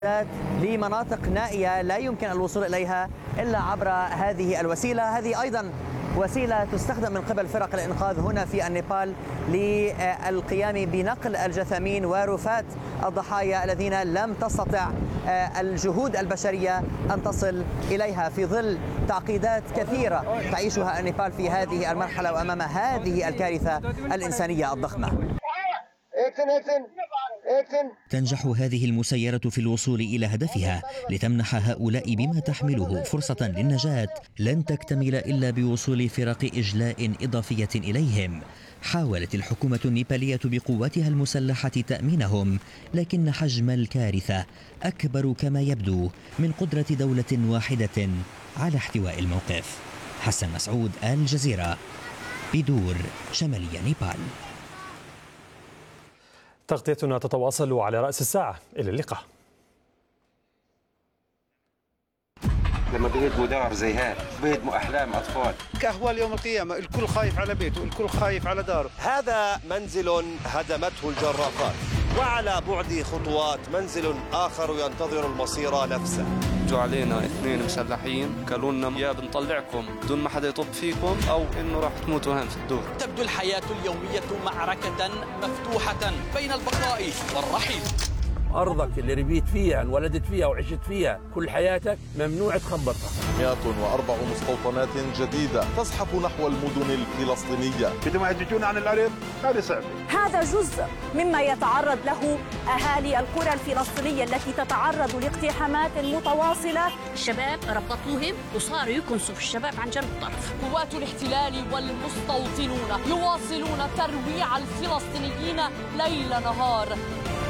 لمناطق نائية لا يمكن الوصول إليها إلا عبر هذه الوسيلة. هذه أيضا وسيلة تستخدم من قبل فرق الإنقاذ هنا في النيبال للقيام بنقل الجثامين ورفات الضحايا الذين لم تستطع الجهود البشرية أن تصل إليها في ظل تعقيدات كثيرة تعيشها النيبال في هذه المرحلة وأمام هذه الكارثة الإنسانية الضخمة. تنجح هذه المسيرة في الوصول إلى هدفها لتمنح هؤلاء بما تحمله فرصة للنجاة لن تكتمل إلا بوصول فرق إجلاء إضافية إليهم. حاولت الحكومة النيبالية بقواتها المسلحة تأمينهم، لكن حجم الكارثة أكبر كما يبدو من قدرة دولة واحدة على احتواء الموقف. حسن مسعود، الجزيرة، بيدور، شمالي نيبال. تغطيتنا تتواصل على رأس الساعة. إلى اللقاء. لما بيهدموا دار زي هذا بيهدموا أحلام أطفال. كأهوال يوم القيامة، الكل خايف على بيته، الكل خايف على داره. هذا منزل هدمته الجرافات، وعلى بعد خطوات منزل آخر ينتظر المصير نفسه. جو علينا 2 مسلحين قالوا لنا يا بنطلعكم بدون ما حدا يطب فيكم أو إنه راح تموتوا هون في الدور. تبدو الحياة اليومية معركة مفتوحة بين البقاء والرحيل. أرضك اللي ربيت فيها انولدت فيها وعشت فيها كل حياتك ممنوع تخبطها. 104 مستوطنات جديدة تزحف نحو المدن الفلسطينية. بدهم يحججون عن الأرض، هذا صعب. هذا جزء مما يتعرض له أهالي القرى الفلسطينية التي تتعرض لاقتحامات متواصلة. الشباب ربطوهم وصاروا يكنسوا في الشباب عن جنب الطرف. قوات الاحتلال والمستوطنون يواصلون ترويع الفلسطينيين ليل نهار.